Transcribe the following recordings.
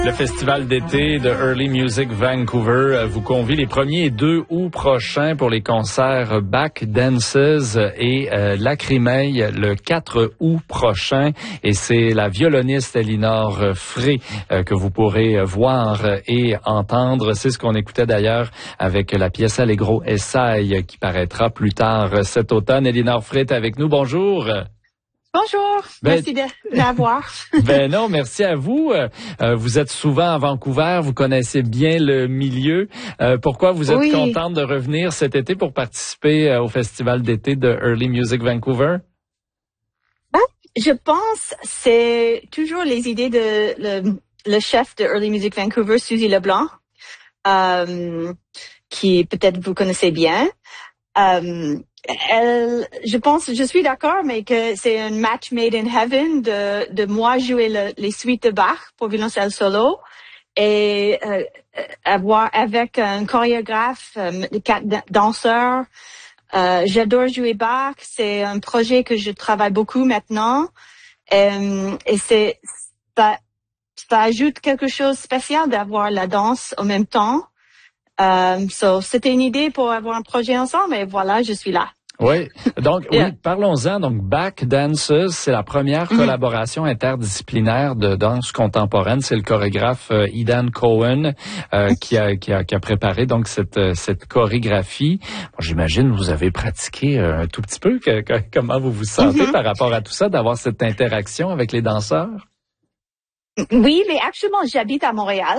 Le festival d'été de Early Music Vancouver vous convie les 1er et 2 août prochains pour les concerts Back Dances et Lacrimey le 4 août prochain. Et c'est la violoniste Elinor Frey que vous pourrez voir et entendre. C'est ce qu'on écoutait d'ailleurs avec la pièce Allegro Assai qui paraîtra plus tard cet automne. Elinor Frey est avec nous. Bonjour. Bonjour, merci de m'avoir. Non, merci à vous. Vous êtes souvent à Vancouver, vous connaissez bien le milieu. Pourquoi vous êtes contente de revenir cet été pour participer au festival d'été de Early Music Vancouver? Je pense c'est toujours les idées de le chef de Early Music Vancouver, Suzy Leblanc, qui peut-être vous connaissez bien. Je suis d'accord, mais que c'est un match made in heaven de moi jouer les suites de Bach pour violoncelle solo et avoir avec un chorégraphe, 4 danseurs. J'adore jouer Bach. C'est un projet que je travaille beaucoup maintenant et ça ajoute quelque chose de spécial d'avoir la danse en même temps. C'était une idée pour avoir un projet ensemble, et voilà, je suis là. Oui, donc parlons-en. Donc, Back Dances, c'est la première collaboration interdisciplinaire de danse contemporaine. C'est le chorégraphe Aidan Cohen qui a préparé donc cette chorégraphie. Bon, j'imagine vous avez pratiqué un tout petit peu. Comment vous vous sentez par rapport à tout ça, d'avoir cette interaction avec les danseurs? Oui, mais actuellement, j'habite à Montréal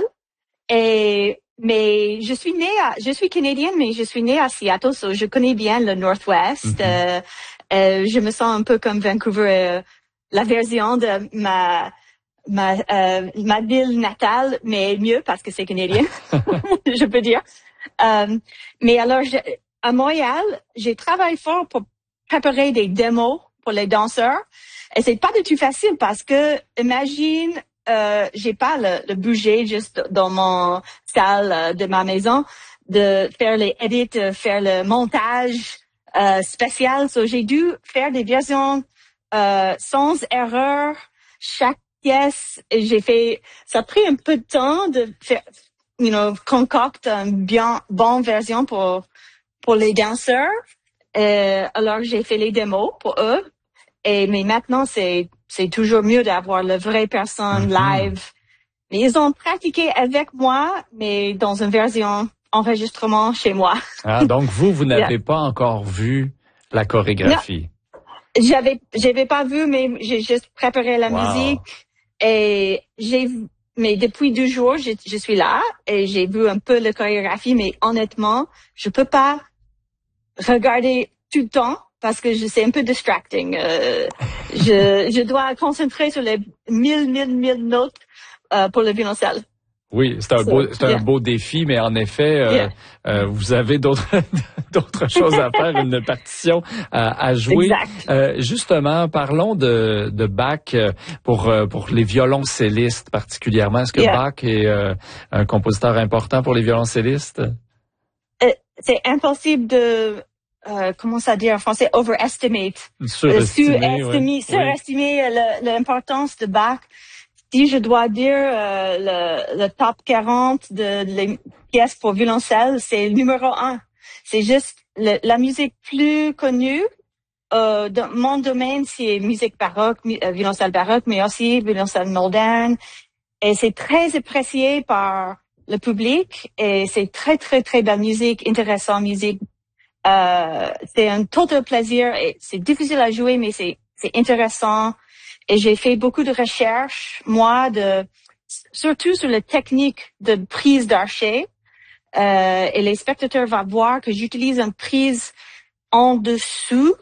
mais je suis canadienne, mais je suis née à Seattle, so je connais bien le Northwest. Je me sens un peu comme Vancouver, la version de ma ville natale, mais mieux parce que c'est canadien, je peux dire. Mais alors, à Montréal, j'ai travaillé fort pour préparer des démos pour les danseurs. Et c'est pas du tout facile parce que, imagine, j'ai pas le budget juste dans mon salle de ma maison de faire les edits, faire le montage spécial. So, j'ai dû faire des versions sans erreur chaque pièce. Et ça a pris un peu de temps de faire, concocter une bonne version pour les danseurs. Alors j'ai fait les démos pour eux. Mais maintenant c'est toujours mieux d'avoir le vrai personne live. Mais ils ont pratiqué avec moi, mais dans une version enregistrement chez moi. Ah, donc vous n'avez pas encore vu la chorégraphie? Non, j'avais pas vu, mais j'ai juste préparé la musique. Et mais depuis 2 jours, je suis là et j'ai vu un peu la chorégraphie, mais honnêtement, je peux pas regarder tout le temps parce que c'est un peu distracting. Je dois concentrer sur les 1000 notes pour le violoncelle. Oui, c'est un beau défi, mais en effet, vous avez d'autres choses à faire, une partition à jouer. Exact. Justement, parlons de Bach pour les violoncellistes particulièrement. Est-ce que Bach est un compositeur important pour les violoncellistes? C'est impossible de comment ça dire en français, overestimate. Surestimer l'importance de Bach. Si je dois dire le top 40 de les pièces pour violoncelle, c'est le numéro 1. C'est juste la musique plus connue. Dans mon domaine, c'est musique baroque, violoncelle baroque, mais aussi violoncelle moderne. Et c'est très apprécié par le public. Et c'est très, très, très belle musique, intéressante musique. C'est un total plaisir et c'est difficile à jouer, mais c'est intéressant. Et j'ai fait beaucoup de recherches, moi, surtout sur la technique de prise d'archet. Et les spectateurs vont voir que j'utilise une prise en dessous,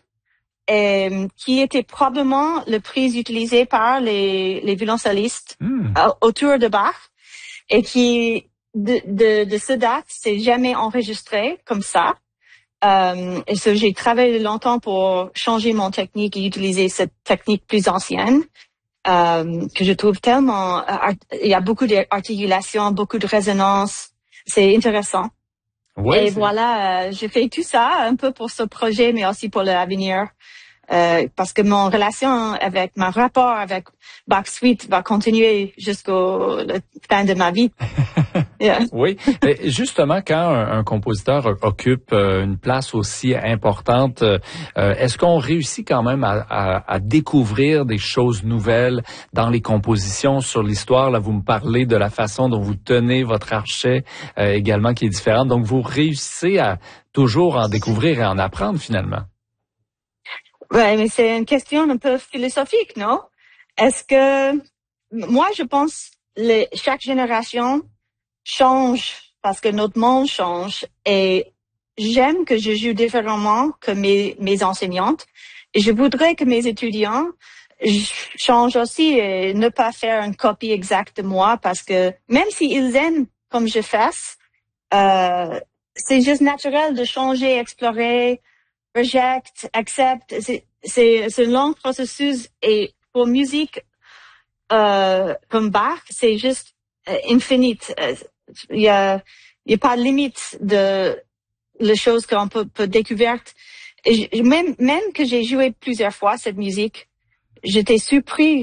qui était probablement la prise utilisée par les violoncellistes autour de Bach. Et qui, de ce date, c'est jamais enregistré comme ça. Et j'ai travaillé longtemps pour changer mon technique et utiliser cette technique plus ancienne, que je trouve tellement, il y a beaucoup d'articulation, beaucoup de résonance. C'est intéressant. Ouais, et voilà, j'ai fait tout ça un peu pour ce projet, mais aussi pour l'avenir. parce que mon rapport avec Bach Suite va continuer jusqu'au fin de ma vie. Yeah. Oui, et justement, quand un compositeur occupe une place aussi importante, est-ce qu'on réussit quand même à découvrir des choses nouvelles dans les compositions sur l'histoire? Là, vous me parlez de la façon dont vous tenez votre archet également qui est différente. Donc, vous réussissez à toujours en découvrir et en apprendre finalement. Ouais, mais c'est une question un peu philosophique, non? Est-ce que moi, je pense chaque génération change parce que notre monde change et j'aime que je joue différemment que mes enseignantes et je voudrais que mes étudiants changent aussi et ne pas faire une copie exacte de moi parce que même s'ils aiment comme je fasse, c'est juste naturel de changer, explorer, reject, accept. C'est un long processus et pour musique comme Bach, c'est juste infinite. Il y a pas de limite de les choses qu'on peut découvrir. Et même que j'ai joué plusieurs fois cette musique, j'étais surpris